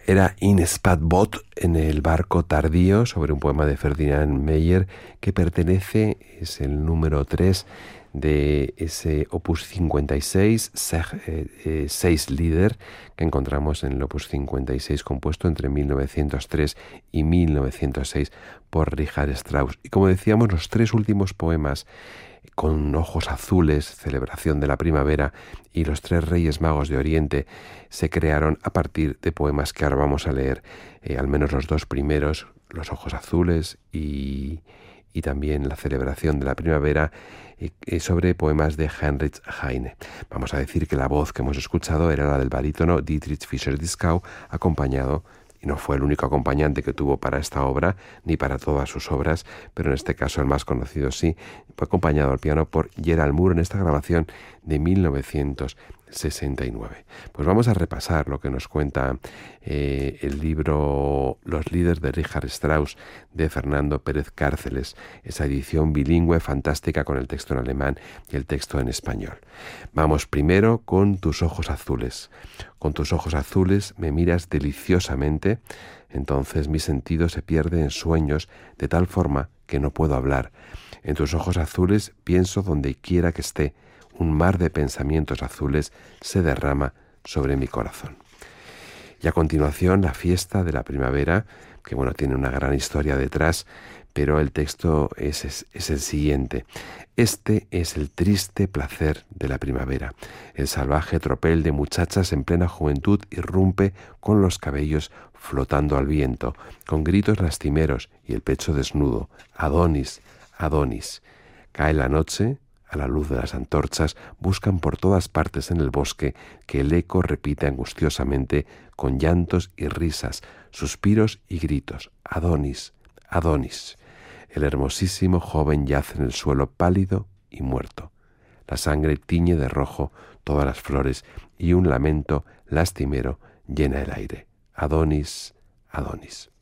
Era In Spatbot, en el barco tardío, sobre un poema de Ferdinand Meyer que pertenece, es el número 3 de ese opus 56, Seis Lieder, que encontramos en el opus 56, compuesto entre 1903 y 1906 por Richard Strauss. Y como decíamos, los tres últimos poemas, Con ojos azules, Celebración de la primavera, y Los tres reyes magos de Oriente, se crearon a partir de poemas que ahora vamos a leer, al menos los dos primeros, Los ojos azules y también La celebración de la primavera, sobre poemas de Heinrich Heine. Vamos a decir que la voz que hemos escuchado era la del barítono Dietrich Fischer-Dieskau, acompañado, y no fue el único acompañante que tuvo para esta obra, ni para todas sus obras, pero en este caso el más conocido sí, fue acompañado al piano por Gerald Moore en esta grabación de 1969. Pues vamos a repasar lo que nos cuenta el libro Los Lieder de Richard Strauss, de Fernando Pérez Cárceles, esa edición bilingüe fantástica con el texto en alemán y el texto en español. Vamos primero con Tus ojos azules. Con tus ojos azules me miras deliciosamente, entonces mi sentido se pierde en sueños de tal forma que no puedo hablar. En tus ojos azules pienso donde quiera que esté, un mar de pensamientos azules se derrama sobre mi corazón. Y a continuación, la fiesta de la primavera, que bueno, tiene una gran historia detrás, pero el texto es el siguiente. Este es el triste placer de la primavera. El salvaje tropel de muchachas en plena juventud irrumpe con los cabellos flotando al viento, con gritos lastimeros y el pecho desnudo. Adonis, Adonis. Cae la noche, a la luz de las antorchas, buscan por todas partes en el bosque que el eco repite angustiosamente con llantos y risas, suspiros y gritos. Adonis, Adonis. El hermosísimo joven yace en el suelo pálido y muerto. La sangre tiñe de rojo todas las flores y un lamento lastimero llena el aire. Adonis, Adonis.